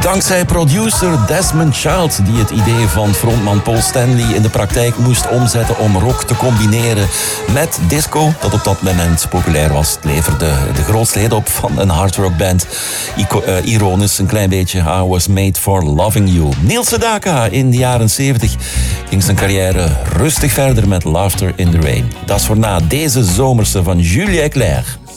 Dankzij producer Desmond Child, die het idee van frontman Paul Stanley in de praktijk moest omzetten om rock te combineren met disco, dat op dat moment populair was. Het leverde de grootste hit op van een hardrockband. Ironisch, een klein beetje I Was Made For Loving You. Neil Sedaka in de jaren 70 ging zijn carrière rustig verder met Laughter in the Rain. Dat is voor na deze zomerse van Julia Eclair.